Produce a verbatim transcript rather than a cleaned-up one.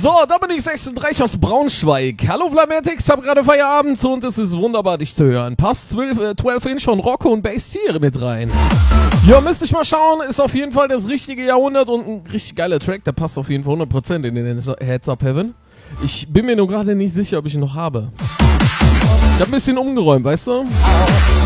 So, Dominik sechsunddreißig aus Braunschweig. Hallo Flametix, hab gerade Feierabend und es ist wunderbar, dich zu hören. Passt zwölf, äh, zwölf Inch von Rocco und Bass hier mit rein. Ja, müsste ich mal schauen, ist auf jeden Fall das richtige Jahrhundert und ein richtig geiler Track, der passt auf jeden Fall hundert Prozent in den Heads Up Heaven. Ich bin mir nur gerade nicht sicher, ob ich ihn noch habe. Ich hab ein bisschen umgeräumt, weißt du?